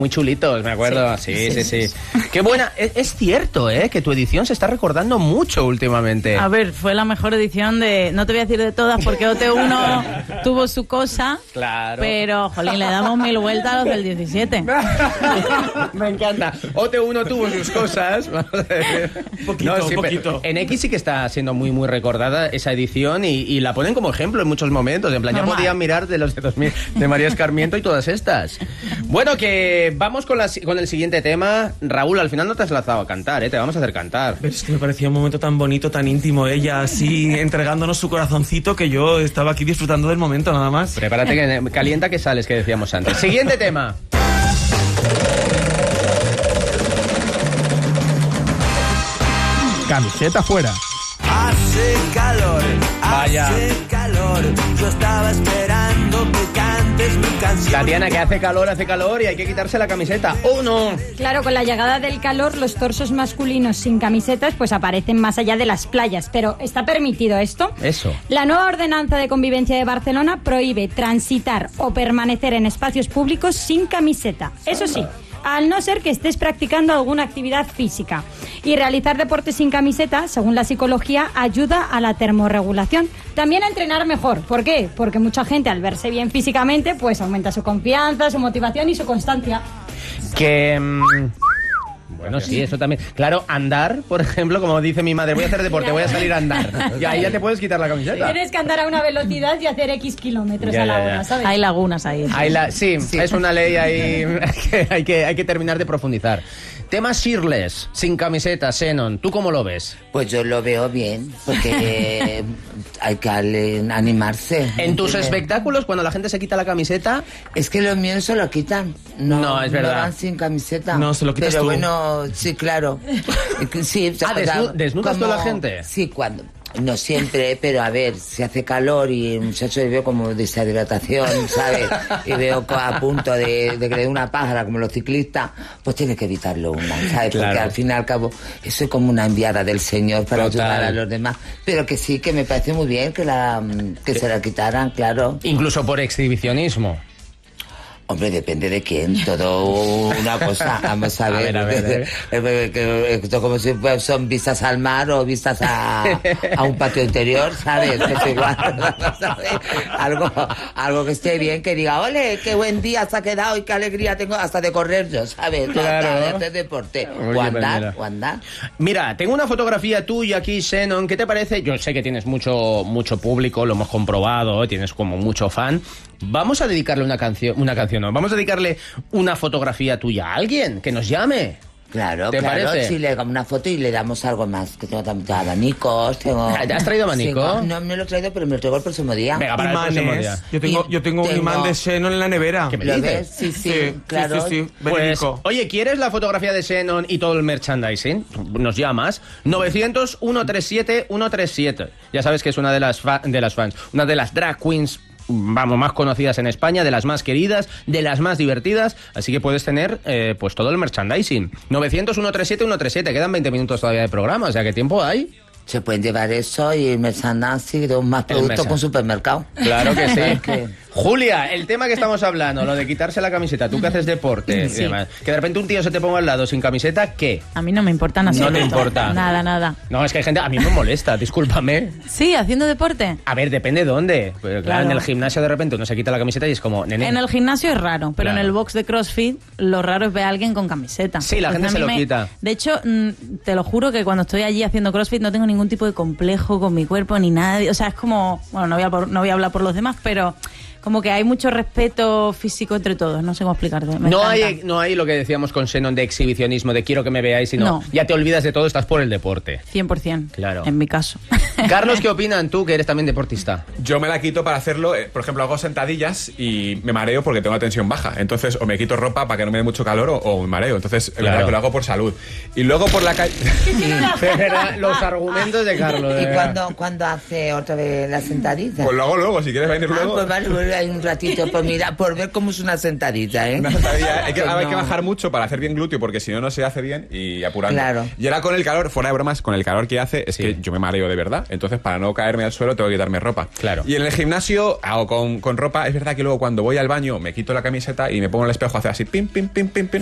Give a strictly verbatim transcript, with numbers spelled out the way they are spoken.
Muy chulitos, me acuerdo. Sí, sí, sí. sí. sí. Qué buena. Es, es cierto, ¿eh? Que tu edición se está recordando mucho últimamente. A ver, fue la mejor edición de... No te voy a decir de todas porque O T uno tuvo su cosa. Claro. Pero, jolín, le damos mil vueltas a los del diecisiete. Me encanta. O T uno tuvo sus cosas. Un poquito, no, sí, un poquito. En X sí que está siendo muy, muy recordada esa edición y, y la ponen como ejemplo en muchos momentos. En plan, Normal. Ya podían mirar de los de dos mil de María Escarmiento y todas estas. Bueno, que vamos con, la, con el siguiente tema. Raúl, al final no te has lanzado a cantar, ¿eh? Te vamos a hacer cantar. Pero es que me parecía un momento tan bonito, tan íntimo, ella así entregándonos su corazoncito, que yo estaba aquí disfrutando del momento nada más. Prepárate, que calienta que sales, que decíamos antes. Siguiente tema. Camiseta fuera. Hace calor, Vaya. hace calor. Yo estaba esperando que cantes mi canción. Tatiana, que hace calor, hace calor y hay que quitarse la camiseta. ¡Oh, no! Claro, con la llegada del calor, los torsos masculinos sin camisetas pues aparecen más allá de las playas. Pero ¿está permitido esto? Eso. La nueva ordenanza de convivencia de Barcelona prohíbe transitar o permanecer en espacios públicos sin camiseta. Eso sí, al no ser que estés practicando alguna actividad física. Y realizar deporte sin camiseta, según la psicología, ayuda a la termorregulación. También a entrenar mejor. ¿Por qué? Porque mucha gente, al verse bien físicamente, pues aumenta su confianza, su motivación y su constancia. Que... Mmm... Bueno, sí, eso también. Claro, andar, por ejemplo, como dice mi madre, voy a hacer deporte, voy a salir a andar. Y ahí ya te puedes quitar la camiseta. Tienes que andar a una velocidad y hacer X kilómetros ya, a la ya, hora, ya. ¿sabes? Hay lagunas ahí. Hay la, sí, sí, es una ley ahí que hay, que hay que terminar de profundizar. Tema shirtless, sin camiseta, Xenon, ¿tú cómo lo ves? Pues yo lo veo bien, porque hay que animarse. En tus espectáculos, cuando la gente se quita la camiseta... Es que los míos se lo quitan. No, no es verdad. No van sin camiseta. No, se lo quitas Pero tú. bueno, sí, claro. Sí, ah, o sea, desnu ¿desnudas como, tú a la gente? Sí, cuando... No siempre, pero a ver, si hace calor y el muchacho le veo como deshidratación, ¿sabes? Y veo a punto de, de que le dé una pájara como los ciclistas, pues tiene que evitarlo una, ¿sabes? Claro. Porque al fin y al cabo, eso es como una enviada del Señor para Total. ayudar a los demás. Pero que sí, que me parece muy bien que, la, que se la quitaran, claro. Incluso por exhibicionismo. Hombre, depende de quién, todo una cosa, vamos a ver, a ver, a ver, a ver. Esto como si son vistas al mar o vistas a, a un patio interior, ¿sabes? Pues igual, ¿sabes? Algo, algo que esté bien, que diga, ole, qué buen día se ha quedado y qué alegría tengo hasta de correr yo, ¿sabes? Claro. De hacer deporte, Oye, o andar, mira. o andar. Mira, tengo una fotografía tuya aquí, Xenon, ¿qué te parece? Yo sé que tienes mucho, mucho público, lo hemos comprobado, tienes como mucho fan. Vamos a dedicarle una canción, una canción, no, vamos a dedicarle una fotografía tuya a alguien que nos llame. Claro, ¿Te claro, parece? si le damos una foto y le damos algo más, que tengo también abanicos, tengo... ¿Has traído abanico? Sí, no me lo he traído, pero me lo traigo el próximo día. Venga, para el próximo día. Yo tengo, yo tengo un Tengo- imán de Xenon en la nevera. ¿Qué me ¿Lo dices? ves? Sí, sí, Sí, claro. sí, sí, sí, Pues, verídico. oye, ¿quieres la fotografía de Xenon y todo el merchandising? Nos llamas. novecientos, ciento treinta y siete, ciento treinta y siete. Ya sabes que es una de las, fa- de las fans, una de las drag queens, vamos, más conocidas en España, de las más queridas, de las más divertidas, así que puedes tener eh, pues todo el merchandising. novecientos, ciento treinta y siete, ciento treinta y siete, quedan veinte minutos todavía de programa, o sea, ¿qué tiempo hay? Se pueden llevar eso y el merchandising de un más productos merchan- con supermercado. Claro que sí. ¿Sabes qué? Julia, el tema que estamos hablando, lo de quitarse la camiseta, tú que haces deporte, Sí. y demás, que de repente un tío se te ponga al lado sin camiseta, ¿qué? A mí no me importa nada. No te importa. Nada, nada. No, es que hay gente, a mí me molesta, discúlpame. Sí, haciendo deporte. A ver, depende de dónde. Pero, claro, Claro. en el gimnasio de repente uno se quita la camiseta y es como, nene. En el gimnasio es raro, pero Claro. en el box de CrossFit lo raro es ver a alguien con camiseta. Sí, la gente a se mí lo me- quita. De hecho, mm, te lo juro que cuando estoy allí haciendo CrossFit no tengo ningún tipo de complejo con mi cuerpo ni nada. O sea, es como, bueno, no voy a, por- no voy a hablar por los demás, pero como que hay mucho respeto físico entre todos. No sé cómo explicarte. Me No encanta. hay, no hay lo que decíamos con Xenon de exhibicionismo, de quiero que me veáis, sino No. ya te olvidas de todo, estás por el deporte. cien por ciento. Claro. En mi caso. Carlos, ¿qué opinan tú, que eres también deportista? Yo me la quito para hacerlo, eh, por ejemplo, hago sentadillas y me mareo porque tengo la tensión baja. Entonces, o me quito ropa para que no me dé mucho calor o, o me mareo. Entonces, la Claro. verdad que lo hago por salud. Y luego por la calle... De verdad, los argumentos de Carlos. de ¿Y verdad. cuando, cuando hace otra vez la sentadilla? Pues lo hago luego, si quieres venir Ah, luego. pues vale, pues hay un ratito, pues mira, por ver cómo es una sentadilla, ¿eh? Una sentadilla. Hay que, Pues hay que no. bajar mucho para hacer bien glúteo porque si no, no se hace bien y apurando. Claro. Y ahora con el calor, fuera de bromas, con el calor que hace, es Sí. que yo me mareo de verdad. Entonces, para no caerme al suelo, tengo que quitarme ropa. Claro. Y en el gimnasio hago con, con ropa. Es verdad que luego cuando voy al baño me quito la camiseta y me pongo en el espejo a hacer así, pim, pim, pim, pim, pim.